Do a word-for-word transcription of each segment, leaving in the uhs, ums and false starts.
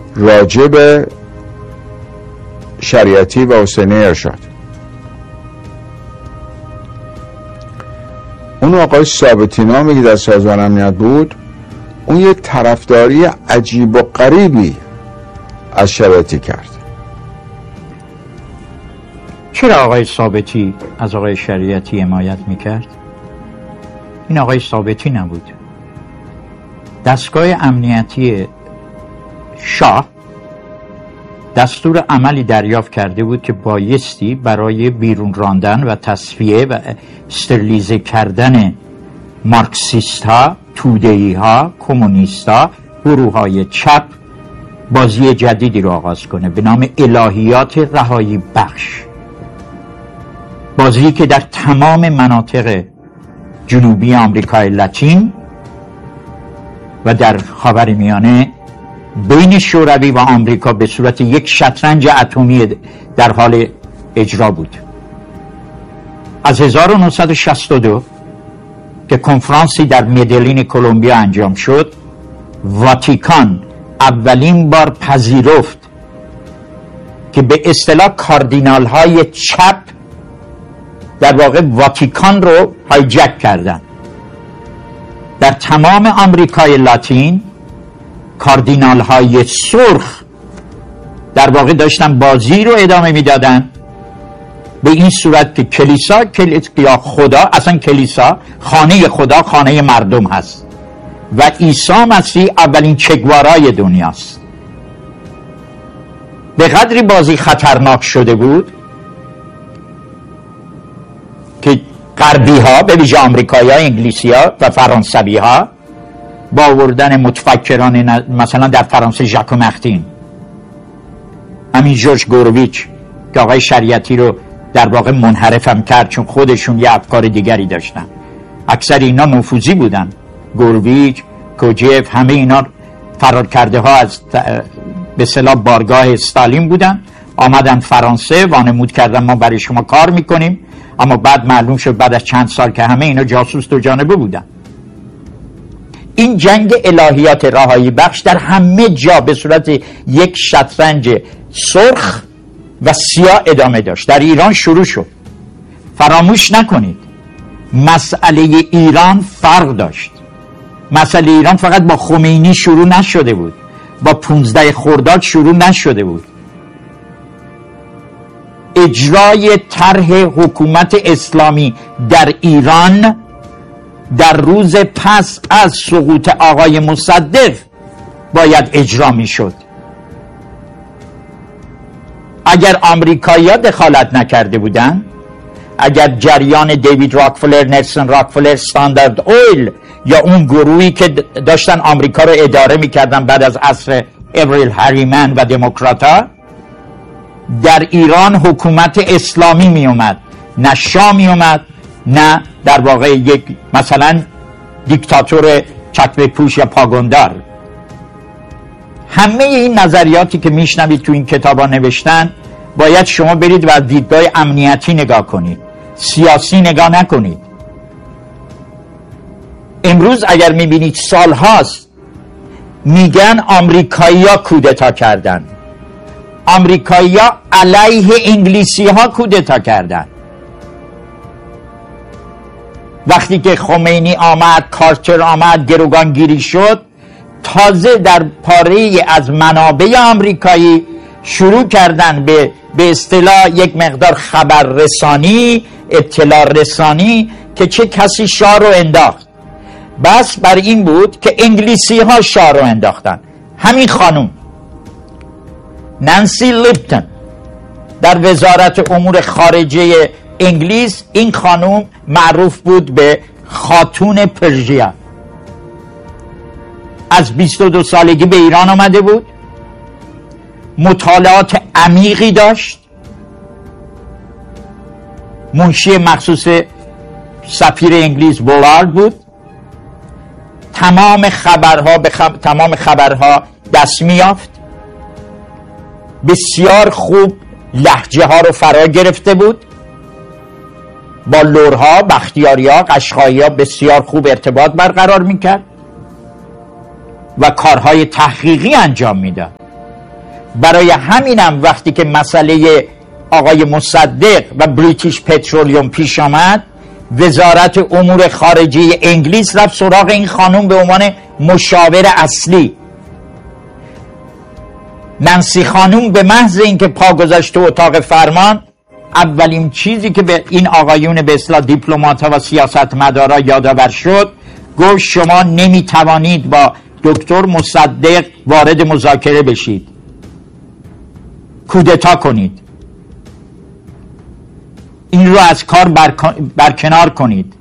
راجع به شریعتی و حسینی ارشاد. اون آقای ثابتی نامی که در سازمان امنیت بود، اون یه طرفداری عجیب و غریبی از شریعتی کرد. چرا آقای ثابتی از آقای شریعتی حمایت میکرد؟ این آقای ثابتی نبود. دستگاه امنیتی شاه دستور عملی دریافت کرده بود که بایستی برای بیرون راندن و تصفیه و استرلیزه کردن مارکسیست ها، توده‌ای ها، کمونیست ها، گروه های چپ بازی جدیدی رو آغاز کنه به نام الهیات رهایی بخش. بازی که در تمام مناطق جنوبی آمریکای لاتین و در خاورمیانه بین شوروی و آمریکا به صورت یک شطرنج اتمی در حال اجرا بود. از هزار و نهصد و شصت و دو که کنفرانسی در مدلین کلمبیا انجام شد، واتیکان اولین بار پذیرفت که به اصطلاح کاردینال های چپ در واقع واتیکان رو هایجک کردن. در تمام آمریکای لاتین کاردینال های سرخ در واقع داشتن بازی رو ادامه میدادن به این صورت که کلیسا یا خدا، اصلا کلیسا خانه خدا خانه مردم هست و عیسی مسیح اولین چگوارای دنیاست. به قدری بازی خطرناک شده بود که غربی ها به ویژه آمریکایی ها، انگلیسی ها و فرانسوی ها با آوردن متفکران مثلا در فرانسه ژاک مختین، همین جورج گورویچ که آقای شریعتی رو در واقع منحرفم کرد چون خودشون یه افکار دیگری داشتن. اکثر اینا نفوذی بودن، گورویچ، کوجیف، همه اینا فرار کرده ها از به اصطلاح بارگاه استالین بودن، آمدن فرانسه وانمود کردن ما برای شما کار میکنیم، اما بعد معلوم شد بعد از چند سال که همه اینا جاسوس دو جانبه بودن. این جنگ الهیات رهایی بخش در همه جا به صورت یک شطرنج سرخ و سیاه ادامه داشت. در ایران شروع شد. فراموش نکنید مسئله ایران فرق داشت. مسئله ایران فقط با خمینی شروع نشده بود، با پونزده خرداد شروع نشده بود. اجرای طرح حکومت اسلامی در ایران در روز پس از سقوط آقای مصدق باید اجرا می شد. اگر آمریکایی‌ها دخالت نکرده بودن، اگر جریان دیوید راکفلر، نلسون راکفلر، استاندارد اویل یا اون گروهی که داشتن آمریکا رو اداره میکردن بعد از عصر اوریل هریمن و دموکرات‌ها، در ایران حکومت اسلامی می اومد، نه شاه می اومد، نه در واقع یک مثلا دیکتاتور چکمه پوش یا پاگوندار. همه این نظریاتی که میشنوید تو این کتابا نوشتن باید شما برید و از دیدگاه امنیتی نگاه کنید، سیاسی نگاه نکنید. امروز اگر میبینید سال هاست میگن آمریکایی‌ها کودتا کردن، آمریکایی‌ها علیه انگلیسی ها کودتا کردن. وقتی که خمینی آمد، کارتر آمد، گروگانگیری شد، تازه در پاره از منابع آمریکایی شروع کردن به به اصطلاح یک مقدار خبررسانی، اطلاع رسانی که چه کسی شاه رو انداخت. بس بر این بود که انگلیسی ها شاه رو انداختن. همین خانوم نانسی لیپتون در وزارت امور خارجه انگلیس، این خانوم معروف بود به خاتون پرژیا. از بیست و دو سالگی به ایران آمده بود، مطالعات عمیقی داشت، منشی مخصوص سفیر انگلیس بولارد بود، تمام خبرها به خب... تمام خبرها دست میافت، بسیار خوب لهجه ها رو فرا گرفته بود، با لرها، بختیاریا، قشقایی‌ها بسیار خوب ارتباط برقرار میکرد و کارهای تحقیقی انجام میداد. برای همینم وقتی که مسئله آقای مصدق و بریتیش پترولیوم پیش آمد، وزارت امور خارجه انگلیس رفت سراغ این خانم به عنوان مشاور اصلی. نانسی خانم به محض اینکه پا گذاشت تو اتاق فرمان، اولین چیزی که به این آقایون به اصطلاح دیپلمات‌ها و سیاستمدارا یادآور شد، گفت شما نمیتوانید با دکتر مصدق وارد مذاکره بشید، کودتا کنید، این رو از کار برکنار کنید.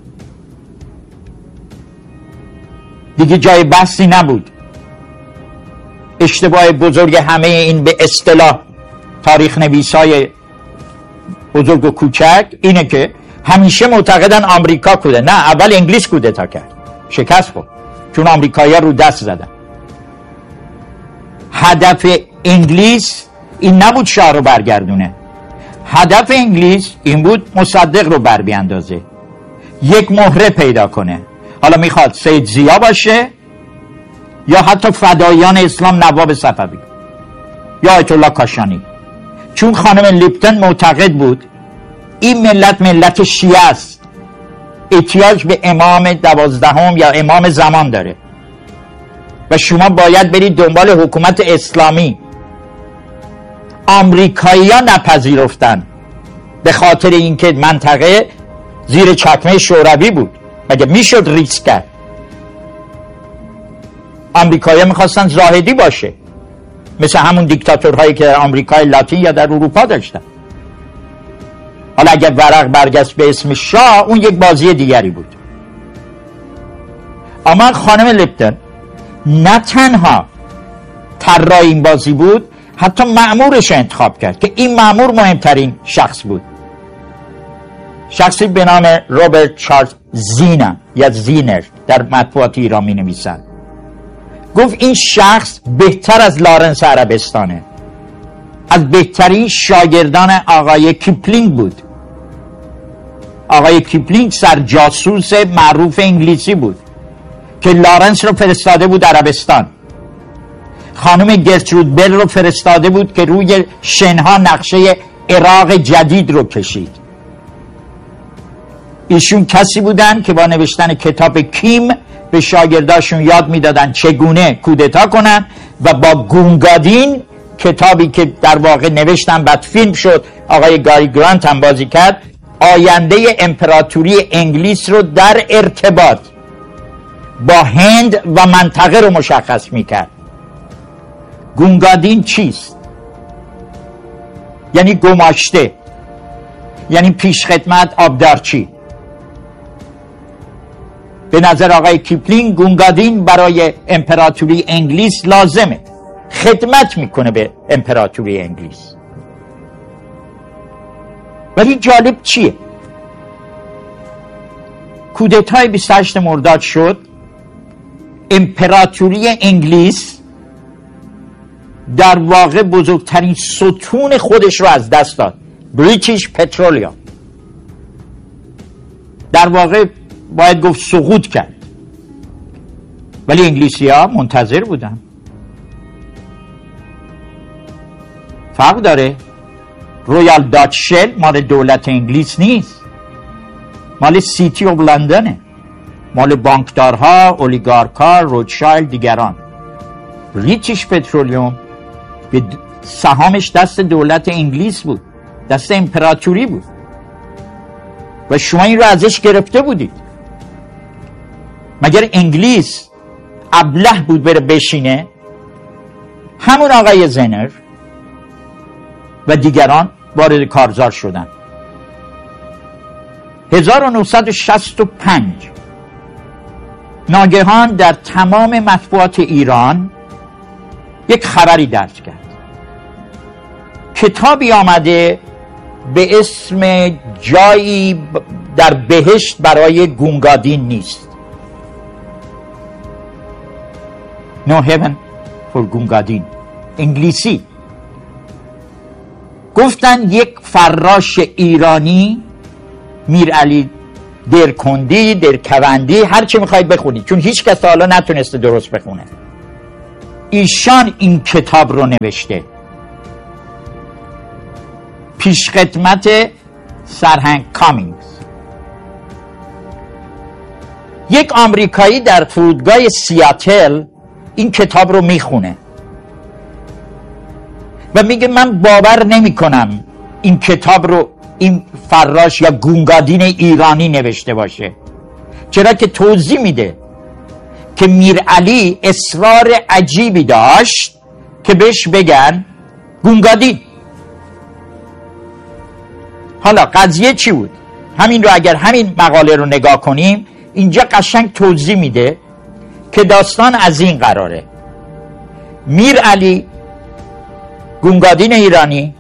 دیگه جای بحثی نبود. اشتباه بزرگ همه این به اصطلاح تاریخ نویسای بزرگ و کوچک اینه که همیشه معتقدن آمریکا کوده. نه، اول انگلیس کودتا کرد، شکست خورد، چون آمریکایی‌ها رو دست زدن. هدف انگلیس این نبود شاه رو برگردونه، هدف انگلیس این بود مصدق رو بر بیاندازه، یک مهره پیدا کنه. حالا میخواد سید ضیا باشه یا حتی فدایان اسلام نواب صفوی یا آیت الله کاشانی، چون خانم لیپتون معتقد بود این ملت ملت شیعه است، احتیاج به امام دوازدهم یا امام زمان داره و شما باید برید دنبال حکومت اسلامی. آمریکایی‌ها نپذیرفتن به خاطر اینکه منطقه زیر چکمه شوروی بود، مگه میشد ریسک کرد؟ آمریکایی‌ها میخواستن زاهدی باشه، مثل همون دیکتاتورهایی که در آمریکای لاتین یا در اروپا داشتن. حالا اگر ورق برگشت به اسم شاه، اون یک بازی دیگری بود. اما خانم لیپتون نه تنها طراح این بازی بود، حتی مأمورش انتخاب کرد که این مأمور مهمترین شخص بود، شخصی به نام روبرت چارلز زینا یا زینر در مطبوعات ایران می نویسند. گفت این شخص بهتر از لارنس عربستانه، از بهترین شاگردان آقای کیپلینگ بود. آقای کیپلینگ سرجاسوس معروف انگلیسی بود که لارنس رو فرستاده بود عربستان. خانم گرترود بل رو فرستاده بود که روی شنها نقشه عراق جدید رو کشید. ایشون کسی بودن که با نوشتن کتاب کیم به شاگرداشون یاد میدادن چگونه کودتا کنن و با گونگادین، کتابی که در واقع نوشتن بعد فیلم شد، آقای گاری گرانت هم بازی کرد، آینده امپراتوری انگلیس رو در ارتباط با هند و منطقه رو مشخص میکرد. گونگادین چیست؟ یعنی گماشته، یعنی پیشخدمت، آبدارچی. به نظر آقای کیپلینگ گونگادین برای امپراتوری انگلیس لازمه، خدمت میکنه به امپراتوری انگلیس. ولی جالب چیه؟ کودتای بیست و هشتم مرداد شد، امپراتوری انگلیس در واقع بزرگترین ستون خودش رو از دست داد، بریتیش پترولیوم. در واقع باید گفت سقوط کرد. ولی انگلیسی ها منتظر بودن. فرق داره. رویال داچ شل مال دولت انگلیس نیست، مال سیتی آف لندنه، مال بانکدارها، اولیگارکها، روتشایلد، دیگران. بریتیش پترولیوم به سهامش دست دولت انگلیس بود، دست امپراتوری بود و شما این رو ازش گرفته بودید. مگر انگلیس ابله بود بره بشینه؟ همون آقای زنر و دیگران وارد کارزار شدن. هزار و نهصد و شصت و پنج ناگهان در تمام مطبوعات ایران یک خبری درج کرد. کتابی آمده به اسم جایی در بهشت برای گونگادین نیست. No heaven for گونگادین. انگلیسی. گفتن یک فراش ایرانی، میر علی درکندی، درکوندی، هر چی میخواید بخونید، چون هیچ کس حالا نتونسته درست بخونه، ایشان این کتاب رو نوشته پیشخدمت سرهنگ کامینگز. یک آمریکایی در فرودگاه سیاتل این کتاب رو میخونه و میگه من باور نمی کنم این کتاب رو این فراش یا گونگادین ایرانی نوشته باشه، چرا که توضیح میده که میرعلی اصرار عجیبی داشت که بهش بگن گونگادین. حالا قضیه چی بود؟ همین رو اگر همین مقاله رو نگاه کنیم اینجا قشنگ توضیح میده که داستان از این قراره: میرعلی گونگادین ایرانی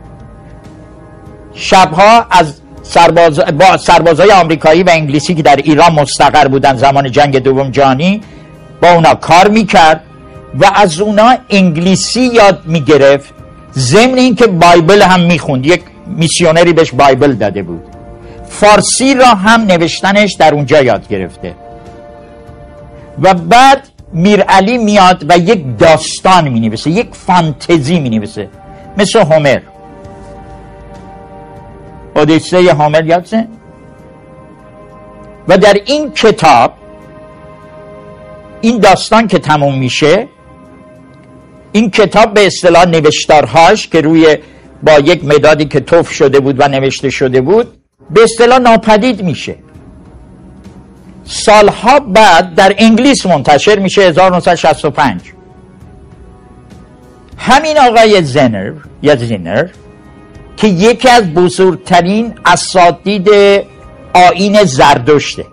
شبها از سرباز با سربازای آمریکایی و انگلیسی که در ایران مستقر بودن زمان جنگ دوم جهانی با اونا کار میکرد و از اونا انگلیسی یاد میگرفت، ضمن این که بایبل هم میخوند. یک میسیونری بهش بایبل داده بود. فارسی را هم نوشتنش در اونجا یاد گرفته. و بعد میرعلی میاد و یک داستان مینویسه، یک فانتزی مینویسه، مثل هومر. اودیسه هومر یادسه؟ و در این کتاب این داستان که تموم میشه، این کتاب به اصطلاح نوشتارهاش که روی با یک مدادی که تف شده بود و نوشته شده بود به اصطلاح ناپدید میشه. سالها بعد در انگلیس منتشر میشه، هزار و نهصد و شصت و پنج. همین آقای زنر یا زینر که یکی از بزرگترین اساتید آیین زردشته،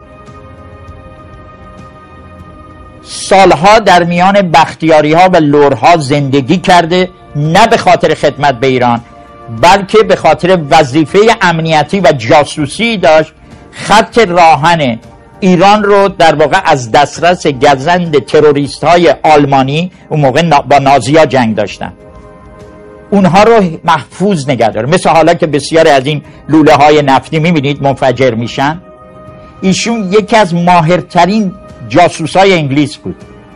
سالها در میان بختیاری ها و لورها زندگی کرده، نه به خاطر خدمت به ایران بلکه به خاطر وظیفه امنیتی و جاسوسی داشت. خط راهن ایران رو در واقع از دسترس گزند تروریست های آلمانی، اون موقع با نازی ها جنگ داشتن، اونها رو محفوظ نگه داره. مثل حالا که بسیار از این لوله های نفتی میبینید منفجر میشن، ایشون یکی از ماهرترین جاسوس های انگلیس بود.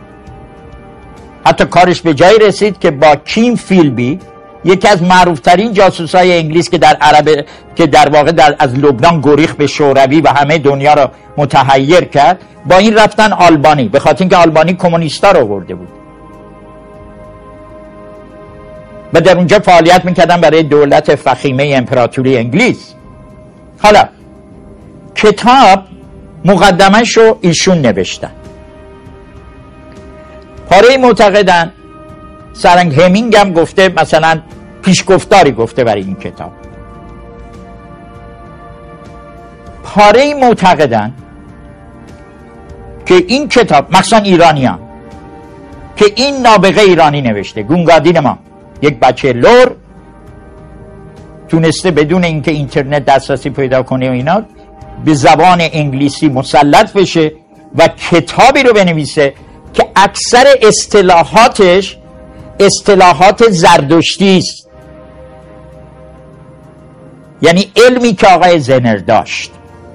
حتی کارش به جایی رسید که با کیم فیلبی، یکی از معروفترین جاسوس های انگلیس که در عرب که در واقع در از لبنان گریخت به شوروی و همه دنیا رو متحیر کرد، با این رفتن آلبانی، به خاطر اینکه آلبانی کمونیستا رو آورده بود و در اونجا فعالیت میکردن برای دولت فخیمه امپراتوری انگلیس. حالا کتاب مقدمش رو ایشون نوشتن. پاره معتقدن، سرنگ همینگ هم گفته، مثلا پیشگفتاری گفته برای این کتاب. پاره معتقدن که این کتاب، مخصوصا ایرانیان، که این نابغه ایرانی نوشته. گونگادین ما یک بچه لور تونسته بدون اینکه اینترنت دسترسی پیدا کنه و اینا به زبان انگلیسی مسلط بشه و کتابی رو بنویسه که اکثر اصطلاحاتش اصطلاحات زردشتی است، یعنی علمی که آقای زنر داشت.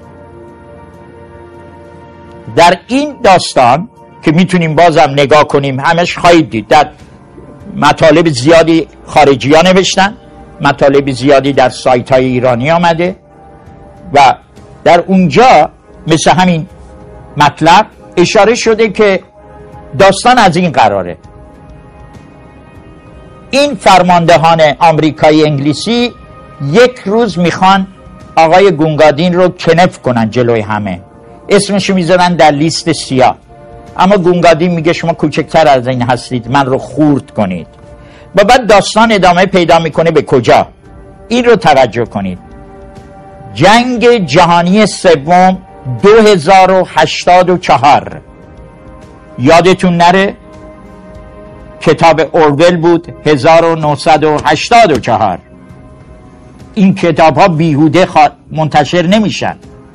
در این داستان که میتونیم بازم نگاه کنیم، همش خواهید دید در مطالب زیادی خارجی ها نوشتن، مطالب زیادی در سایت های ایرانی آمده و در اونجا مثل همین مطلب اشاره شده که داستان از این قراره: این فرماندهان آمریکایی انگلیسی یک روز میخوان آقای گونگادین رو کنف کنن جلوی همه، اسمشو میذارن در لیست سیاه، اما گونگادین میگه شما کوچکتر از این هستید، من رو خورد کنید. و بعد داستان ادامه پیدا میکنه به کجا؟ این رو توجه کنید: جنگ جهانی سوم دو هزار و هشتاد و چهار. یادتون نره کتاب اورول بود هزار و نهصد و هشتاد و چهار. این کتاب ها بیهوده منتشر نمیشن.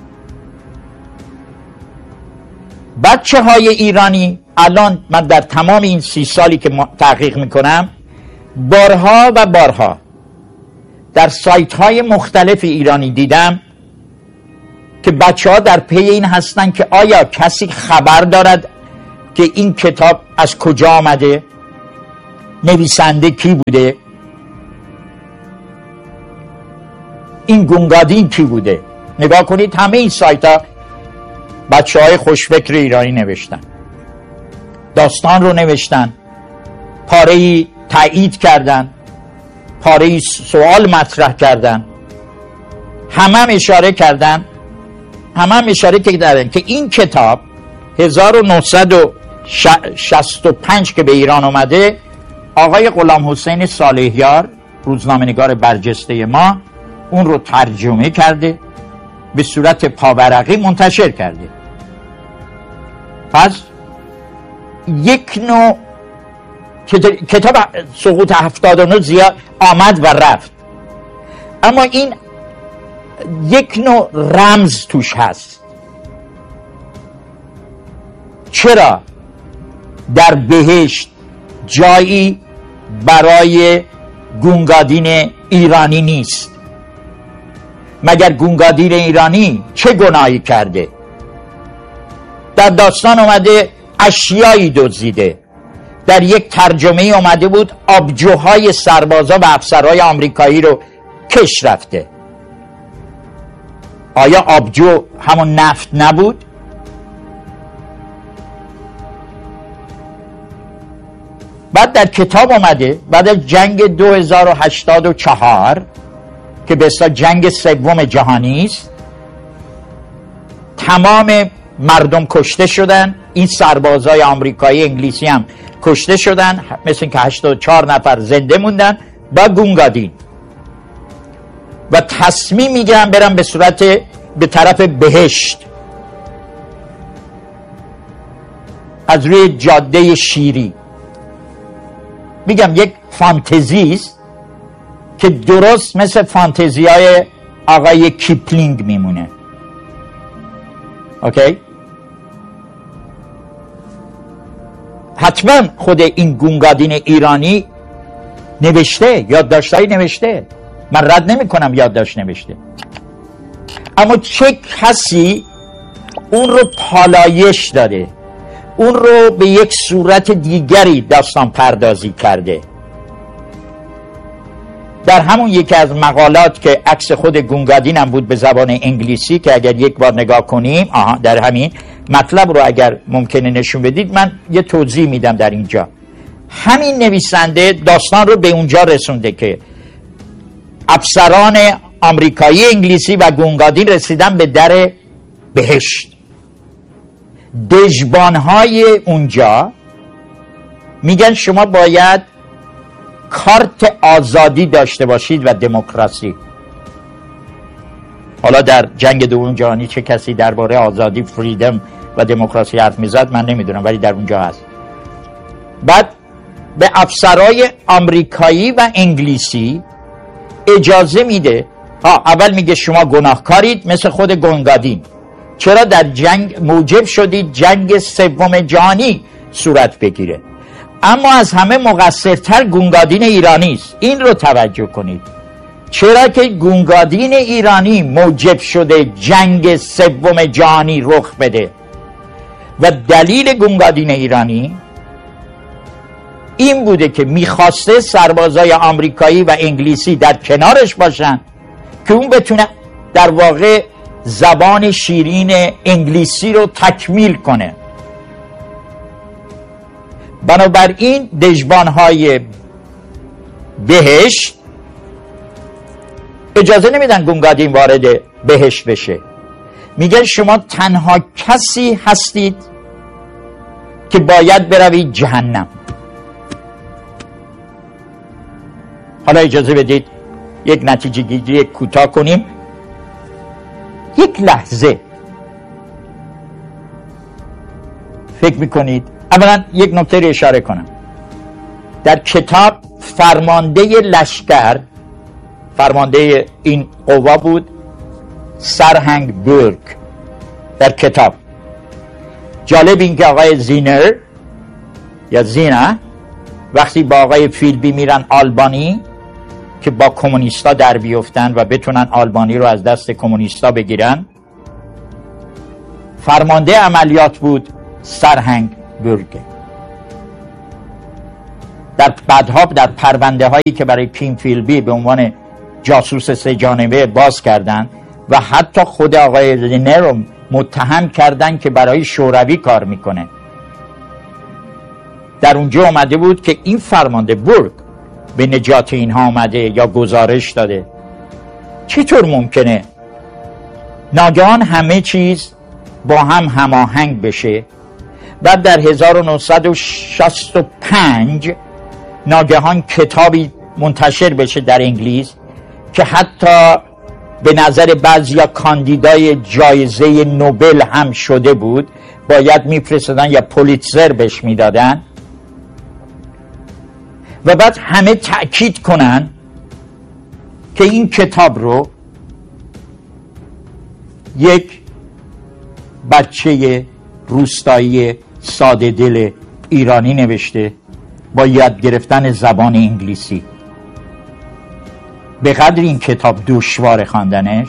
بچه های ایرانی الان من در تمام این سی سالی که تحقیق میکنم بارها و بارها در سایت های مختلف ایرانی دیدم که بچه ها در پی این هستن که آیا کسی خبر دارد که این کتاب از کجا آمده، نویسنده کی بوده. این گونگادین کی بوده. نگاه کنید همه این سایت ها بچه های خوشفکر ایرانی نوشتن، داستان رو نوشتن، پاره‌ای تایید کردن، پاره‌ای سوال مطرح کردن، همه هم اشاره کردن همه هم اشاره کردن که این کتاب هزار و نهصد و شصت و پنج که به ایران اومده، آقای غلام حسین صالحیار روزنامه‌نگار برجسته ما اون رو ترجمه کرده، به صورت پاورقی منتشر کرده. پس یک نوع کتاب سقوط هفتاد و نه زیاد آمد و رفت، اما این یک نوع رمز توش هست. چرا در بهشت جایی برای گونگادین ایرانی نیست؟ مگر گونگادین ایرانی چه گناهی کرده؟ در داستان اومده اشیایی دزدیده، در یک ترجمه اومده بود آبجوهای سربازا و افسرهای آمریکایی رو کش رفته. آیا آبجو همون نفت نبود؟ بعد در کتاب اومده بعد از جنگ دو هزار و هشتاد و چهار که به اصطلاح جنگ سوم جهانی است، تمام مردم کشته شدن، این سربازای آمریکایی انگلیسی هم کشته شدن، مثل که هشتاد و چهار نفر زنده موندن با گونگادین، و تصمیم میگیرن برن به صورت به طرف بهشت از روی جاده شیری. میگم یک فانتزی است که درست مثل فانتزی های آقای کیپلینگ میمونه. اوکی؟ حتما خود این گونگادین ایرانی نوشته، یادداشتایی نوشته، من رد نمی کنم یادداشت نوشته، اما چه کسی اون رو پالایش داده، اون رو به یک صورت دیگری داستان پردازی کرده. در همون یکی از مقالات که عکس خود گونگادین هم بود به زبان انگلیسی که اگر یک بار نگاه کنیم، آها در همین مطلب رو اگر ممکنه نشون بدید، من یه توضیح میدم در اینجا. همین نویسنده داستان رو به اونجا رسونده که افسران آمریکایی انگلیسی و گونگادین رسیدن به در بهشت. دژبانهای اونجا میگن شما باید کارت آزادی داشته باشید و دموکراسی. حالا در جنگ دوم جهانی چه کسی درباره آزادی، فریدم و دموکراسی حرف میزد من نمیدونم، ولی در اونجا هست. بعد به افسرهای آمریکایی و انگلیسی اجازه میده، ها اول میگه شما گناهکارید مثل خود گونگادین، چرا در جنگ موجب شدید جنگ سوم جهانی صورت بگیره، اما از همه مقصرتر گونگادین ایرانی است. این رو توجه کنید، چرا که گونگادین ایرانی موجب شده جنگ سوم جهانی رخ بده، و دلیل گونگادین ایرانی این بوده که میخواسته سربازای آمریکایی و انگلیسی در کنارش باشن که اون بتونه در واقع زبان شیرین انگلیسی رو تکمیل کنه. بنابراین دژبانهای بهشت اجازه نمیدن گونگادین وارد بهشت بشه، میگن شما تنها کسی هستید که باید بروید جهنم. حالا اجازه بدید یک نتیجه گیری کوتاه کنیم. یک لحظه فکر میکنید، اولا یک نکته رو اشاره کنم، در کتاب فرمانده لشکر، فرمانده این قوا بود سرهنگ برگ در کتاب. جالب این که آقای زینر یا زینا وقتی با آقای فیلبی میرن آلبانی که با کمونیستا در بیفتن و بتونن آلبانی رو از دست کمونیستا بگیرن، فرمانده عملیات بود سرهنگ برگ. در بعدها در پرونده هایی که برای کیم فیلبی به عنوان جاسوس سه جانبه باز کردن و حتی خود آقای لینر رو متهم کردن که برای شوروی کار میکنه. در اونجا آمده بود که این فرمانده بورگ به نجات اینها آمده یا گزارش داده. چطور ممکنه ناگهان همه چیز با هم هماهنگ بشه؟ بعد در هزار و نهصد و شصت و پنج ناگهان کتابی منتشر بشه در انگلیس که حتی به نظر بعضیا کاندیدای جایزه نوبل هم شده بود، باید میفرستادن یا پولیتزر بهش میدادن، و بعد همه تأکید کنن که این کتاب رو یک بچه روستایی ساده دل ایرانی نوشته با یاد گرفتن زبان انگلیسی. به قدر این کتاب دشوار خواندنش،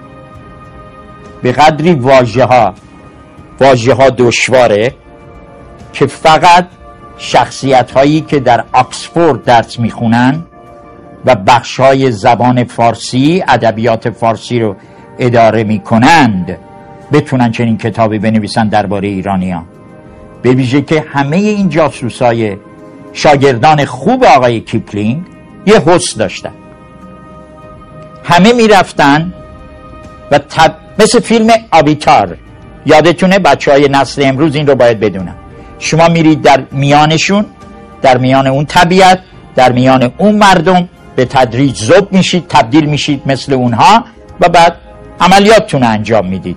به قدری واژه ها واژه ها دشواره که فقط شخصیت هایی که در آکسفورد درس میخونن و بخش های زبان فارسی، ادبیات فارسی رو اداره میکنند بتونن چنین کتابی بنویسن درباره ایرانیان. به ویژه که همه این جاسوسای شاگردان خوب آقای کیپلینگ یه حس داشتن، همه میرفتن و تب... مثل فیلم آویتار، یادتونه بچه های نسل امروز این رو باید بدونن، شما میرید در میانشون، در میان اون طبیعت، در میان اون مردم، به تدریج ذوب میشید، تبدیل میشید مثل اونها و بعد عملیاتتون انجام میدید.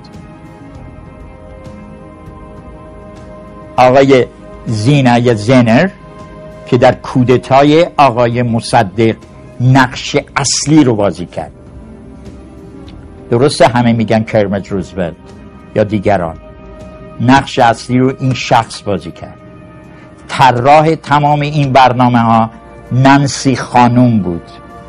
آقای زینا یا زینر که در کودتای آقای مصدق نقش اصلی رو بازی کرد، درسته همه میگن کرمج روزولت یا دیگران، نقش اصلی رو این شخص بازی کرد. طراح تمام این برنامه ها نانسی خانوم بود.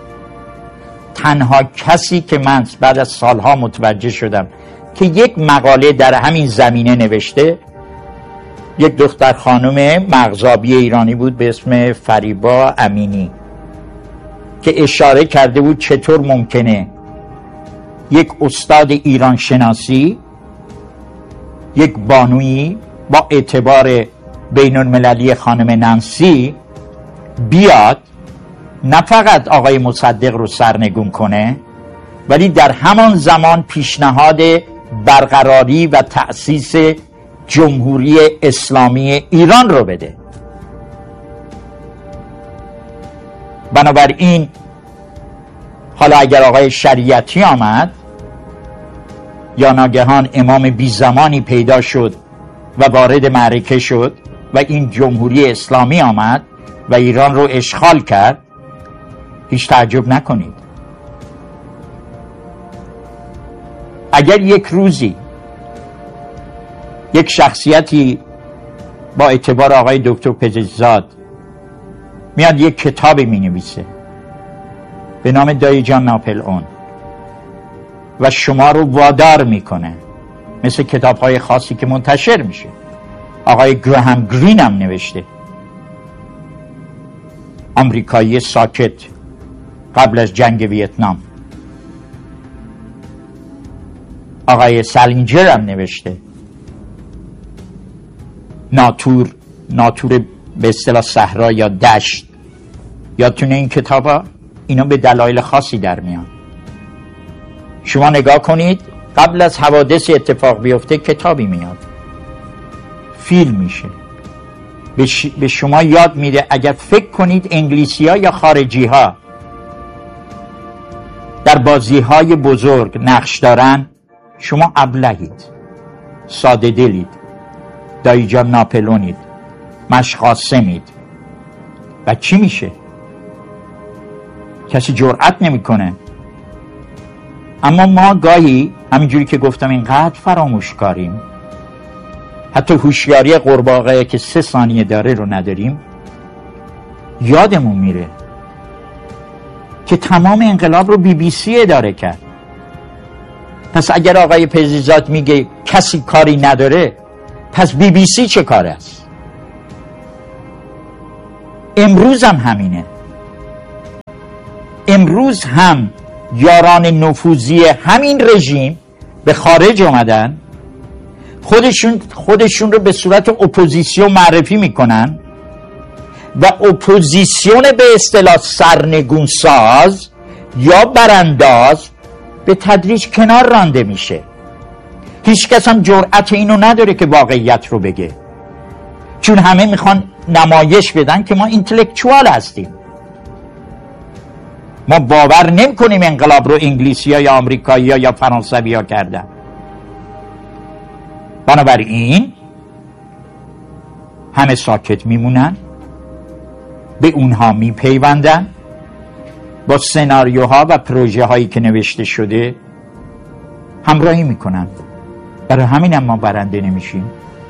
تنها کسی که من بعد از سالها متوجه شدم که یک مقاله در همین زمینه نوشته، یک دختر خانم مغزابی ایرانی بود به اسم فریبا امینی که اشاره کرده بود چطور ممکنه یک استاد ایران شناسی، یک بانویی با اعتبار بین المللی خانم نانسی بیاد نه فقط آقای مصدق رو سرنگون کنه، ولی در همان زمان پیشنهاد برقراری و تأسیس جمهوری اسلامی ایران رو بده. بنابراین حالا اگر آقای شریعتی آمد یا ناگهان امام بی زمانی پیدا شد و وارد معرکه شد و این جمهوری اسلامی آمد و ایران رو اشغال کرد، هیچ تعجب نکنید. اگر یک روزی یک شخصیتی با اعتبار آقای دکتر پزشکزاد میاد یک کتابی می نویسه به نام دایی جان ناپل اون و شما رو وادار میکنه، مثل کتاب های خاصی که منتشر میشه، آقای گراهام گرین هم نوشته، آمریکایی ساکت قبل از جنگ ویتنام، آقای سالینجر هم نوشته، ناتور ناتور به اصطلاح صحرا یا دشت. یادتونه این کتابا؟ اینا به دلایل خاصی در میان. شما نگاه کنید، قبل از حوادث اتفاق بیفته کتابی میاد، فیلم میشه، به, ش... به شما یاد میده اگر فکر کنید انگلیسی ها یا خارجی ها در بازی های بزرگ نقش دارن، شما ابلهید، ساده دلید، دایی جان ناپلونید، مشقاسمید و چی میشه؟ کسی جرأت نمیکنه. اما ما گاهی همینجوری که گفتم اینقدر فراموشکاریم، حتی هوشیاری قورباغه که سه ثانیه داره رو نداریم، یادمون میره که تمام انقلاب رو بی بی سی اداره کرد. پس اگر آقای پزشکزاد میگه کسی کاری نداره، پس بی بی سی چه کار است؟ امروز هم همینه. امروز هم یاران نفوذی همین رژیم به خارج اومدن، خودشون خودشون رو به صورت اپوزیسیون معرفی میکنن و اپوزیسیون به اصطلاح سرنگون ساز یا برانداز به تدریج کنار رانده میشه. هیچ کس هم جرأت اینو نداره که واقعیت رو بگه، چون همه میخوان نمایش بدن که ما اینتלקچوال هستیم. ما باور نمی کنیم انقلاب رو انگلیسی ها یا آمریکایی ها یا فرانسوی ها کردن. بنابراین همه ساکت میمونن، به اونها میپیوندن، با سناریوها و پروژه هایی که نوشته شده همراهی میکنن. برای همین هم ما برنده نمیشیم.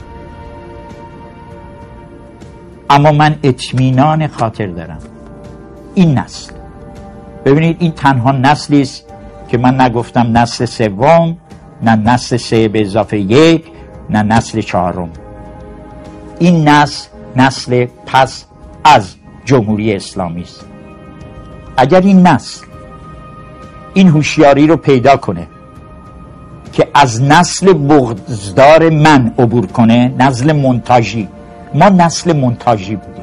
اما من اطمینان خاطر دارم این نسل، ببینید این تنها نسلی است که من نگفتم نسل سوم، نه نسل سه به اضافه یک، نه نسل چهارم. این نسل نسل پس از جمهوری اسلامی است. اگر این نسل این هوشیاری رو پیدا کنه که از نسل بغضدار من عبور کنه، نسل مونتاژی، ما نسل مونتاژی بودیم.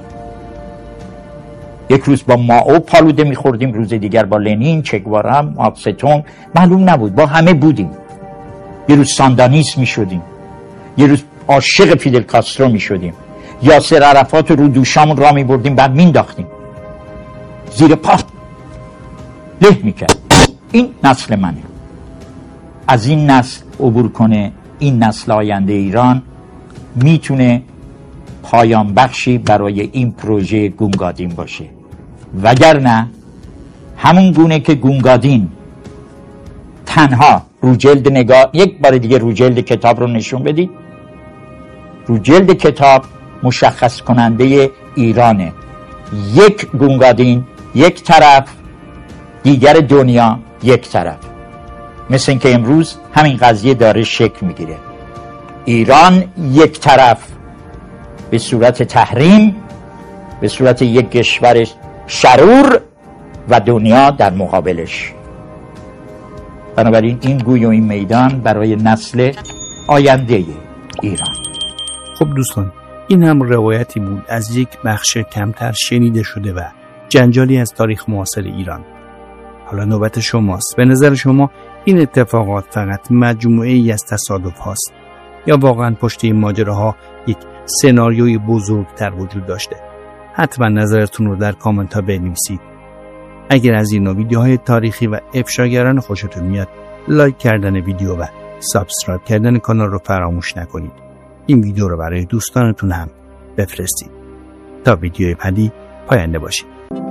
یک روز با مائو پالوده میخوردیم، روز دیگر با لنین، چگوارا، ماوستون، معلوم نبود، با همه بودیم. یه روز ساندانیست میشدیم، یه روز عاشق فیدل کاسترو میشدیم، یاسر عرفات رو دوشامون را میبردیم بعد مینداختیم زیر پا له میکرد. این نسل منه. از این نسل عبور کنه این نسل آینده ایران میتونه پایان بخشی برای این پروژه گونگادین باشه. وگرنه همون گونه که گونگادین تنها رو جلد نگاه، یک بار دیگه رو جلد کتاب رو نشون بدید، رو جلد کتاب مشخص کننده ایرانه. یک گونگادین یک طرف، دیگر دنیا یک طرف. مثل اینکه امروز همین قضیه داره شکل میگیره. ایران یک طرف به صورت تحریم، به صورت یک کشور شرور، و دنیا در مقابلش. بنابراین این گوی و این میدان برای نسل آینده ایران. خب دوستان، این هم روایتی بود از یک بخش کمتر شنیده شده و جنجالی از تاریخ معاصر ایران. حالا نوبت شماست. به نظر شما این اتفاقات فقط مجموعه ای از تصادف هاست یا واقعا پشت این ماجراها یک سناریوی بزرگتر وجود داشته؟ حتما نظرتون رو در کامنت ها بنویسید. اگر از این نوع ویدیوهای تاریخی و افشاگران خوشتون میاد، لایک کردن ویدیو و سابسکرایب کردن کانال رو فراموش نکنید. این ویدیو رو برای دوستانتون هم بفرستید. تا ویدیوی بعدی پاینده باشید.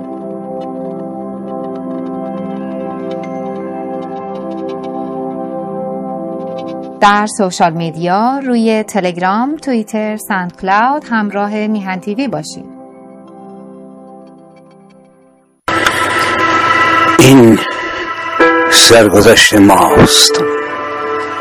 در سوشال میدیا روی تلگرام، توییتر، ساند کلاود همراه میهن تیوی باشید. این سرگذشت ماست.